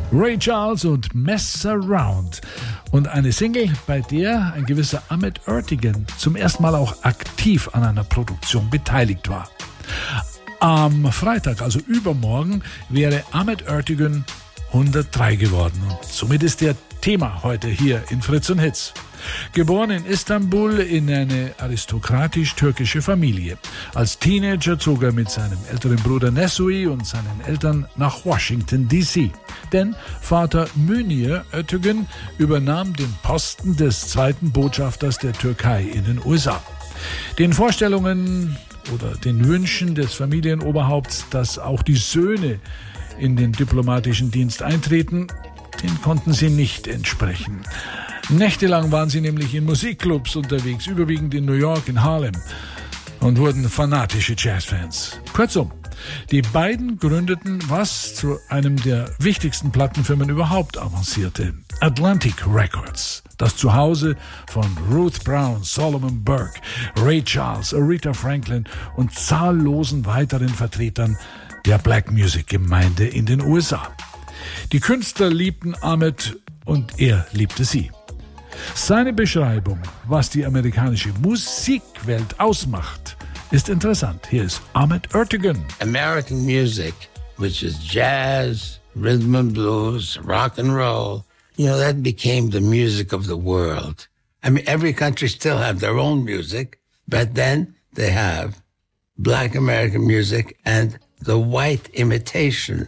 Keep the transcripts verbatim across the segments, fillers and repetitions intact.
Ray Charles und Mess Around. Und eine Single, bei der ein gewisser Ahmet Ertegun zum ersten Mal auch aktiv an einer Produktion beteiligt war. Am Freitag, also übermorgen, wäre Ahmet Ertegun hundertdrei geworden. Und somit ist der Thema heute hier in Fritz und Hits. Geboren in Istanbul in eine aristokratisch-türkische Familie. Als Teenager zog er mit seinem älteren Bruder Nesui und seinen Eltern nach Washington D C Denn Vater Münir Ertegun übernahm den Posten des zweiten Botschafters der Türkei in den U S A. Den Vorstellungen oder den Wünschen des Familienoberhaupts, dass auch die Söhne in den diplomatischen Dienst eintreten, den konnten sie nicht entsprechen. Nächtelang waren sie nämlich in Musikclubs unterwegs, überwiegend in New York, in Harlem, und wurden fanatische Jazzfans. Kurzum, die beiden gründeten, was zu einem der wichtigsten Plattenfirmen überhaupt avancierte, Atlantic Records, das Zuhause von Ruth Brown, Solomon Burke, Ray Charles, Aretha Franklin und zahllosen weiteren Vertretern der Black Music Gemeinde in den U S A. Die Künstler liebten Ahmet und er liebte sie. Seine Beschreibung, was die amerikanische Musikwelt ausmacht, ist interessant. Hier ist Ahmet Ertegun. American music, which is jazz, rhythm and blues, rock and roll, you know, that became the music of the world. I mean, every country still have their own music, but then they have Black American music and the white imitation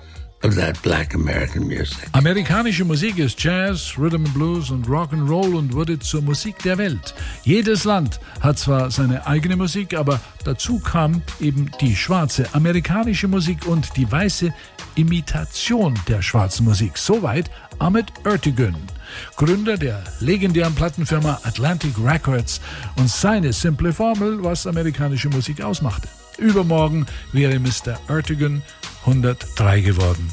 of that Black American music. Amerikanische Musik ist Jazz, Rhythm and Blues und Rock and Roll und wurde zur Musik der Welt. Jedes Land hat zwar seine eigene Musik, aber dazu kam eben die schwarze amerikanische Musik und die weiße Imitation der schwarzen Musik. Soweit Ahmet Ertegun, Gründer der legendären Plattenfirma Atlantic Records und seine simple Formel, was amerikanische Musik ausmachte. Übermorgen wäre Mister Ertegun hundertdrei geworden.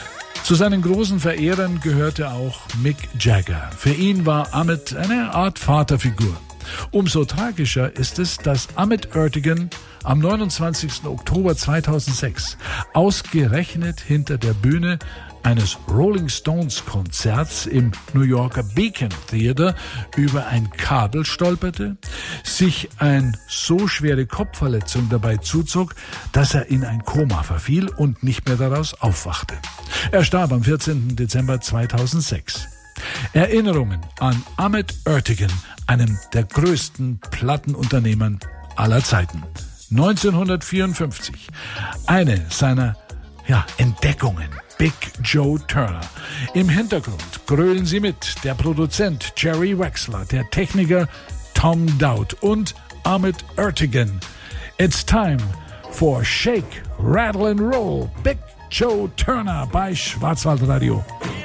Zu seinen großen Verehrern gehörte auch Mick Jagger. Für ihn war Ahmet eine Art Vaterfigur. Umso tragischer ist es, dass Ahmet Ertegun am neunundzwanzigsten Oktober zweitausendsechs ausgerechnet hinter der Bühne eines Rolling Stones Konzerts im New Yorker Beacon Theater über ein Kabel stolperte, sich eine so schwere Kopfverletzung dabei zuzog, dass er in ein Koma verfiel und nicht mehr daraus aufwachte. Er starb am vierzehnten Dezember zweitausendsechs. Erinnerungen an Ahmet Ertegun, einem der größten Plattenunternehmern aller Zeiten. neunzehnhundertvierundfünfzig. Eine seiner ja, Entdeckungen. Big Joe Turner. Im Hintergrund grölen sie mit der Produzent Jerry Wexler, der Techniker Tom Dowd und Ahmet Ertegun. It's time for Shake, Rattle and Roll. Big Joe Turner bei Schwarzwaldradio.